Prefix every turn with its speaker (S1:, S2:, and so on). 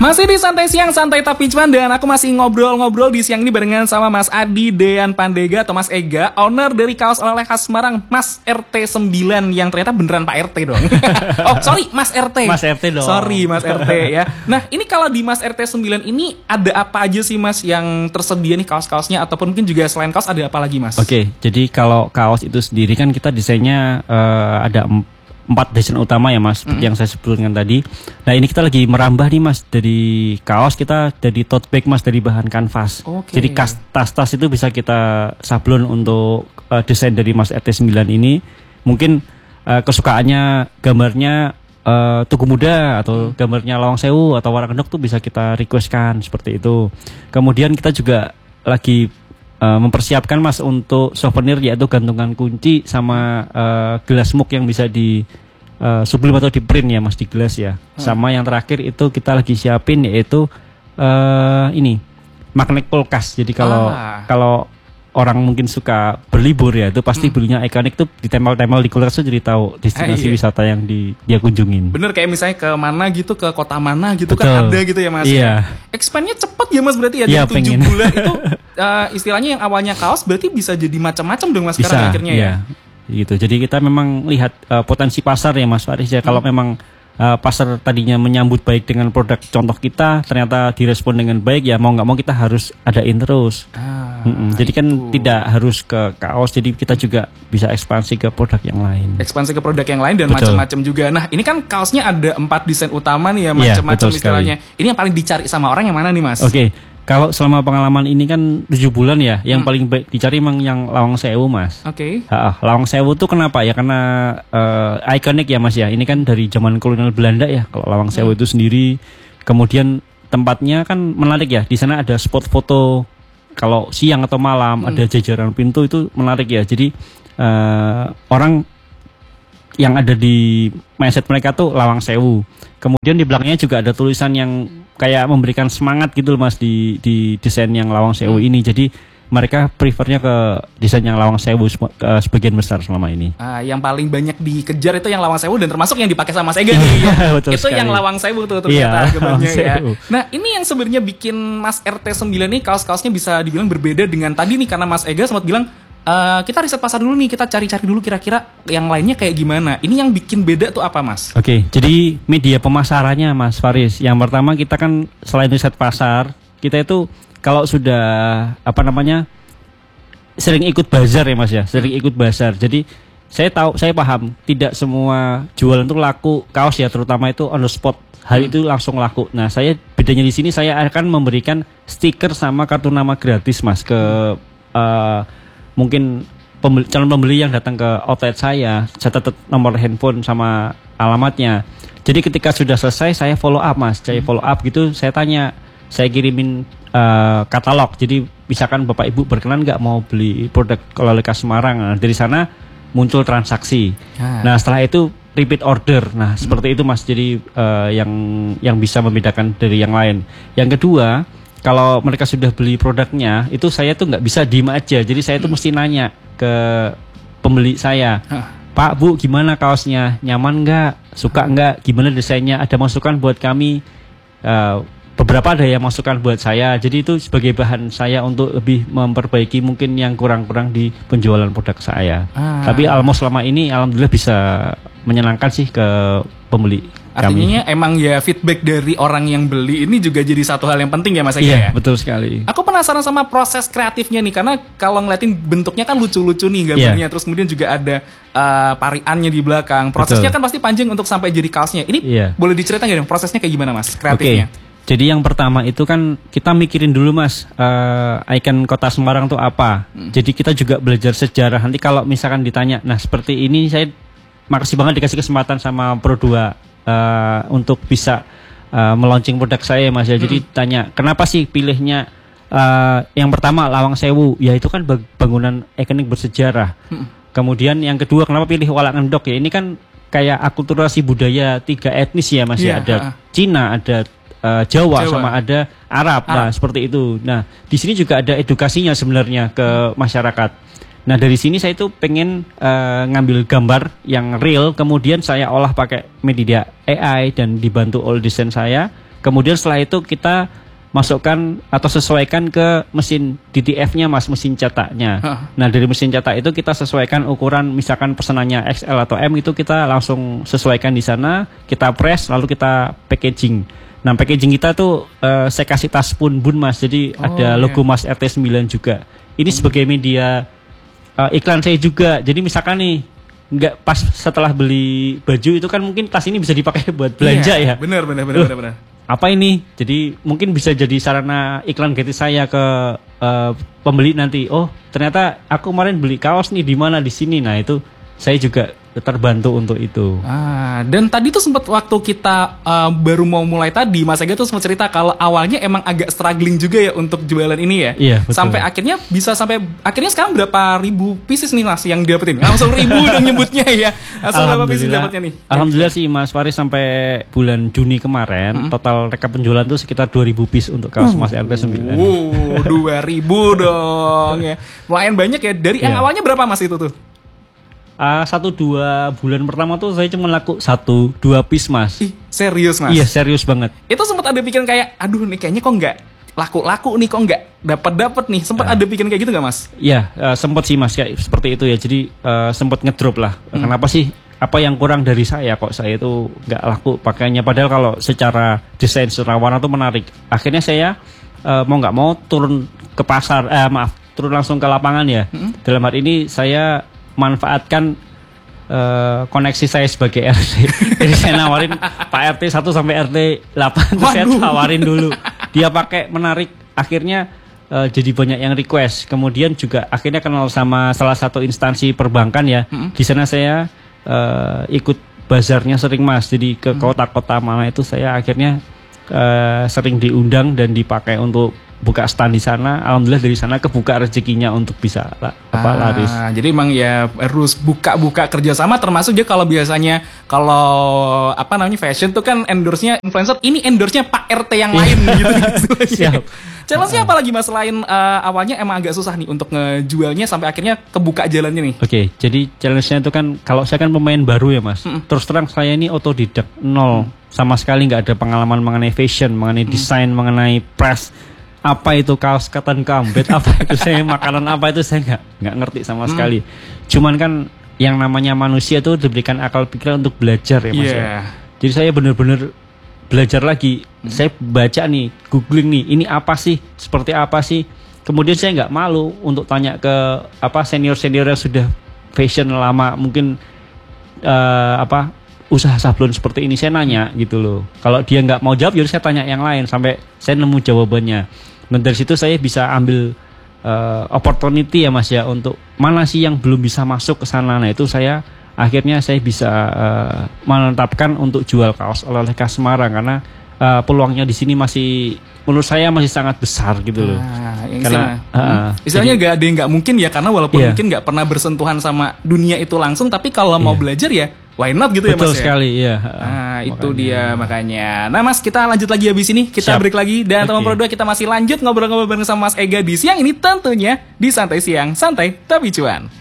S1: Masih di Santai Siang, santai tapi cuan. Dan aku masih ngobrol-ngobrol di siang ini barengan sama Mas Adi Dean Pandega atau Mas Ega, owner dari kaos oleh-oleh khas Semarang, Mas RT 9. Yang ternyata beneran Pak RT dong. Oh sorry, Mas RT.
S2: Mas RT dong.
S1: Sorry Mas RT ya. Nah ini kalau di Mas RT 9 ini ada apa aja sih Mas yang tersedia nih kaos-kaosnya? Ataupun mungkin juga selain kaos ada apa lagi Mas?
S2: Oke, jadi kalau kaos itu sendiri kan kita desainnya ada 4 desain utama ya Mas, seperti yang saya sebutkan tadi. Nah ini kita lagi merambah nih Mas, dari kaos kita jadi tote bag Mas, dari bahan kanvas. Jadi tas-tas itu bisa kita sablon untuk desain dari Mas RT 9 ini. Mungkin kesukaannya gambarnya Tugu Muda atau gambarnya Lawang Sewu atau Warakendok tuh bisa kita requestkan seperti itu. Kemudian kita juga lagi mempersiapkan Mas untuk souvenir, yaitu gantungan kunci sama gelas mug yang bisa di sublim atau di print ya Mas, di gelas ya. Sama yang terakhir itu kita lagi siapin yaitu ini magnet kulkas. Jadi kalau orang mungkin suka berlibur ya, itu pasti belinya ikonik tuh ditempel-tempel di kulkas tuh, jadi tahu destinasi wisata yang dia kunjungin.
S1: Bener, kayak misalnya ke mana gitu, ke kota mana gitu.
S2: Betul.
S1: Kan ada gitu ya Mas.
S2: Iya.
S1: Expandnya cepet ya Mas berarti ya,
S2: iya,
S1: dari 7 bulan itu istilahnya yang awalnya kaos berarti bisa jadi macam-macam dong Mas sekarang akhirnya ya.
S2: Gitu. Jadi kita memang lihat potensi pasar ya Mas Faris ya. Kalau memang pasar tadinya menyambut baik dengan produk contoh kita, ternyata direspon dengan baik, ya mau nggak mau kita harus adain terus. Jadi kan tidak harus ke kaos, jadi kita juga bisa ekspansi ke produk yang lain.
S1: Ekspansi ke produk yang lain dan macam-macam juga. Nah ini kan kaosnya ada 4 desain utama nih ya, macam-macam istilahnya. Ini yang paling dicari sama orang yang mana nih Mas?
S2: Oke. Kalau selama pengalaman ini kan 7 bulan ya, yang paling baik dicari memang yang Lawang Sewu Mas. Lawang Sewu tuh kenapa ya? Karena ikonik ya Mas ya. Ini kan dari zaman kolonial Belanda ya. Kalau Lawang Sewu itu sendiri, kemudian tempatnya kan menarik ya. Di sana ada spot foto. Kalau siang atau malam ada jajaran pintu, itu menarik ya. Jadi orang yang ada di mindset mereka tuh Lawang Sewu. Kemudian di belakangnya juga ada tulisan yang kayak memberikan semangat gitu Mas, di desain yang Lawang Sewu ini. Jadi mereka prefernya ke desain yang Lawang Sewu sebagian besar selama ini.
S1: Yang paling banyak dikejar itu yang Lawang Sewu, dan termasuk yang dipakai sama Mas Ega nih. Itu sekali. Yang Lawang Sewu tuh ternyata gambarnya ya. Nah ini yang sebenarnya bikin Mas RT 9 nih kaos-kaosnya bisa dibilang berbeda dengan tadi nih, karena Mas Ega sempat bilang kita riset pasar dulu nih, kita cari-cari dulu kira-kira yang lainnya kayak gimana. Ini yang bikin beda tuh apa Mas?
S2: Oke, jadi media pemasarannya Mas Faris. Yang pertama kita kan selain riset pasar, kita itu kalau sudah sering ikut bazar ya Mas ya, sering ikut bazar. Jadi saya paham tidak semua jualan itu laku kaos ya, terutama itu on the spot. Hari itu langsung laku. Nah, bedanya di sini saya akan memberikan stiker sama kartu nama gratis Mas ke mungkin calon pembeli yang datang ke outlet saya catat nomor handphone sama alamatnya. Jadi ketika sudah selesai saya follow up Mas, gitu, saya tanya, saya kirimin katalog. Jadi misalkan Bapak Ibu berkenan nggak mau beli produk oleh-oleh khas Semarang, nah, dari sana muncul transaksi. Nah setelah itu repeat order. Nah seperti itu Mas. Jadi yang bisa membedakan dari yang lain. Yang kedua, kalau mereka sudah beli produknya, itu saya tuh nggak bisa diem aja. Jadi saya tuh mesti nanya ke pembeli saya, Pak, Bu, gimana kaosnya? Nyaman nggak? Suka nggak? Gimana desainnya? Ada masukan buat kami? Beberapa ada yang masukan buat saya. Jadi itu sebagai bahan saya untuk lebih memperbaiki mungkin yang kurang-kurang di penjualan produk saya. Tapi almost selama ini alhamdulillah bisa menyenangkan sih ke pembeli.
S1: Artinya emang ya feedback dari orang yang beli ini juga jadi satu hal yang penting ya Mas Ega ya?
S2: Iya, betul sekali.
S1: Aku penasaran sama proses kreatifnya nih, karena kalau ngeliatin bentuknya kan lucu-lucu nih gambarnya. Terus kemudian juga ada pariannya di belakang. Prosesnya kan pasti panjang untuk sampai jadi kaosnya. Ini boleh diceritain nggak dong prosesnya kayak gimana Mas, kreatifnya?
S2: Jadi yang pertama itu kan kita mikirin dulu Mas, ikon kota Semarang tuh apa. Jadi kita juga belajar sejarah. Nanti kalau misalkan ditanya, nah seperti ini, saya makasih banget dikasih kesempatan sama Pro2 untuk bisa melaunching produk saya Mas ya. Jadi tanya, kenapa sih pilihnya yang pertama Lawang Sewu? Ya itu kan bangunan ikonik bersejarah. Kemudian yang kedua, kenapa pilih Warakendok ya? Ini kan kayak akulturasi budaya 3 etnis ya Mas ya. Ada Cina, ada Jawa sama ada Arab. Nah seperti itu. Nah di sini juga ada edukasinya sebenarnya ke masyarakat. Nah dari sini saya itu pengen ngambil gambar yang real, kemudian saya olah pakai media AI dan dibantu oleh desain saya. Kemudian setelah itu kita masukkan atau sesuaikan ke mesin DTF-nya Mas, mesin cetaknya. Nah dari mesin cetak itu kita sesuaikan ukuran, misalkan pesanannya XL atau M, itu kita langsung sesuaikan di sana, kita press lalu kita packaging. Nah packaging kita tuh saya kasih tas bun Mas, jadi ada logo Mas RT 9 juga. Ini sebagai media iklan saya juga. Jadi misalkan nih nggak pas setelah beli baju itu kan mungkin tas ini bisa dipakai buat belanja ya.
S1: Bener.
S2: Apa ini? Jadi mungkin bisa jadi sarana iklan gratis saya ke pembeli nanti. Oh, ternyata aku kemarin beli kaos nih di mana, di sini. Nah, itu saya juga terbantu untuk itu.
S1: Dan tadi tuh sempat waktu kita baru mau mulai tadi, Mas Ega tuh sempat cerita kalau awalnya emang agak struggling juga ya untuk jualan ini ya.
S2: Iya, betul.
S1: Sampai akhirnya sekarang berapa ribu pieces nih Mas yang dapetin? Langsung ribu udah nyebutnya ya. Langsung berapa pieces dapatnya nih?
S2: Alhamdulillah sih Mas Faris, sampai bulan Juni kemarin total rekap penjualan tuh sekitar 2.000 piece untuk kaos Mas RT 9.
S1: 2.000 dong ya. Lumayan banyak ya. Dari yang awalnya berapa Mas itu tuh?
S2: 1-2 bulan pertama tuh saya cuma laku 1-2 piece Mas.
S1: Serius Mas?
S2: Iya serius banget.
S1: Itu sempat ada pikiran kayak, aduh nih kayaknya kok nggak laku-laku nih, kok nggak dapat nih. Sempat ada pikiran kayak gitu nggak Mas?
S2: Iya sempat sih Mas, kayak seperti itu ya. Jadi sempat ngedrop lah. Kenapa sih? Apa yang kurang dari saya kok saya itu nggak laku pakainya? Padahal kalau secara desain, secara warna tuh menarik. Akhirnya saya mau nggak mau turun ke pasar, turun langsung ke lapangan ya. Dalam hal ini saya manfaatkan koneksi saya sebagai RT. Jadi saya nawarin Pak RT 1 sampai RT 8 tuh saya tawarin dulu. Dia pakai, menarik. Akhirnya jadi banyak yang request. Kemudian juga akhirnya kenal sama salah satu instansi perbankan ya. Di sana saya ikut bazarnya sering Mas. Jadi ke kota-kota mana itu saya akhirnya sering diundang dan dipakai untuk buka stand di sana. Alhamdulillah dari sana kebuka rezekinya untuk bisa laris.
S1: Jadi emang ya harus buka-buka kerjasama, termasuk juga kalau biasanya kalau fashion tuh kan endorse-nya influencer, ini endorse-nya Pak RT yang lain gitu.
S2: Siap.
S1: Challenge-nya apa lagi Mas selain awalnya emang agak susah nih untuk ngejualnya sampai akhirnya kebuka jalannya nih?
S2: Oke, jadi challenge-nya itu kan kalau saya kan pemain baru ya Mas. Terus terang saya ini otodidak, nol. Sama sekali nggak ada pengalaman mengenai fashion, mengenai desain, mengenai press. Apa itu kaos cotton kambet, apa itu saya makanan apa itu saya nggak ngerti sama sekali. Cuman kan yang namanya manusia itu diberikan akal pikiran untuk belajar ya Mas ya. Jadi saya benar-benar belajar lagi. Saya baca nih, googling nih, ini apa sih, seperti apa sih. Kemudian saya nggak malu untuk tanya ke senior-senior yang sudah fashion lama, mungkin usaha sablon seperti ini, saya nanya gitu loh. Kalau dia nggak mau jawab, jadi saya tanya yang lain sampai saya nemu jawabannya. Dan dari situ saya bisa ambil opportunity ya Mas ya, untuk mana sih yang belum bisa masuk ke sana. Nah itu akhirnya saya bisa menetapkan untuk jual kaos oleh-oleh khas Semarang, karena peluangnya di sini masih, menurut saya masih sangat besar gitu loh. Karena
S1: istilahnya nggak ada yang nggak mungkin ya, karena walaupun mungkin nggak pernah bersentuhan sama dunia itu langsung, tapi kalau mau belajar ya why not gitu.
S2: Betul
S1: ya Mas
S2: sekali,
S1: ya? Itu dia makanya. Nah Mas, kita lanjut lagi habis ini, kita break lagi. Dan teman Pro 2 kita masih lanjut ngobrol-ngobrol bareng sama Mas Ega di siang ini, tentunya di Santai Siang, santai tapi cuan.